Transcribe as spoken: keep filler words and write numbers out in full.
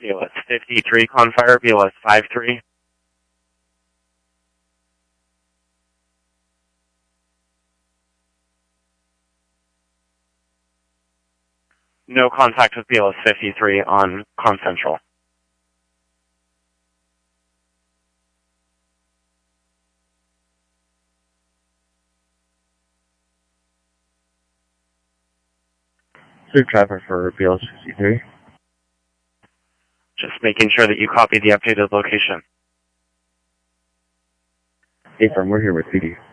B L S fifty-three, Confire, B L S five-three. No contact with B L S fifty-three on Con Central. Through traffic for B L S fifty-three. Just making sure that you copy the updated location. Hey, firm, we're here with P D.